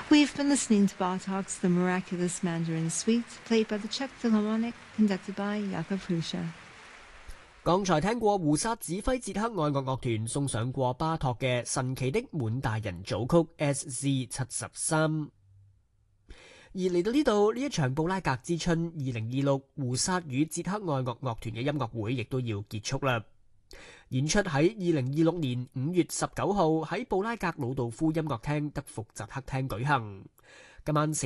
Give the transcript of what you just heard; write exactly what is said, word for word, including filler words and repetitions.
We've been listening to Bartok's The Miraculous Mandarin Suite, played by the Czech Philharmonic, conducted by Jakub Hruša。 剛才聽過胡薩指揮捷克愛樂樂團送上過巴托嘅神奇的滿大人組曲 S Z 七十三。而嚟到呢度，呢一場布拉格之春二零二六胡薩與捷克愛樂樂團嘅音樂會亦都要結束啦。演出喺二零二六年五月十九號喺布拉格魯道夫音樂廳德福扎克廳舉行。今晚